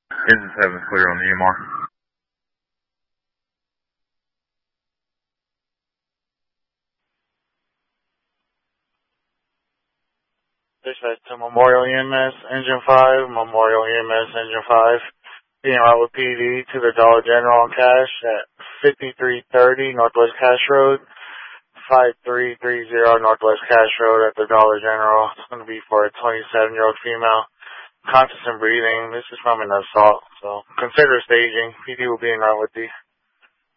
Engine 7 clear on the EMR. Dispatch to Memorial EMS, Engine 5, Memorial EMS, Engine 5. Being out with PD to the Dollar General on Cash at 5330 Northwest Cash Road, 5330 Northwest Cash Road at the Dollar General. It's going to be for a 27-year-old female, conscious and breathing. This is from an assault, so consider staging. PD will be in route with you.